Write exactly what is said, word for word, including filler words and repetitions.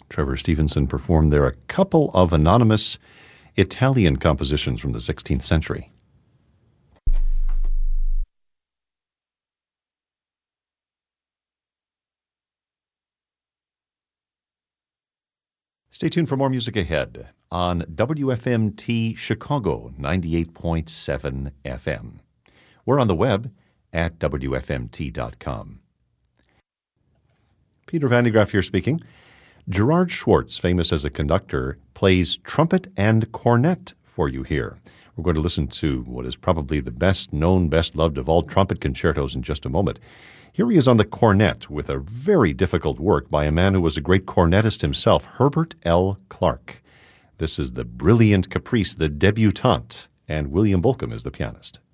Trevor Stevenson performed there a couple of anonymous Italian compositions from the sixteenth century. Stay tuned for more music ahead on W F M T Chicago ninety-eight point seven F M. We're on the web at W F M T dot com. Peter Van de Graaff here speaking. Gerard Schwartz, famous as a conductor, plays trumpet and cornet for you here. We're going to listen to what is probably the best known, best loved of all trumpet concertos in just a moment. Here he is on the cornet with a very difficult work by a man who was a great cornetist himself, Herbert L. Clark. This is the Brilliant Caprice, the debutante, and William Bolcom is the pianist.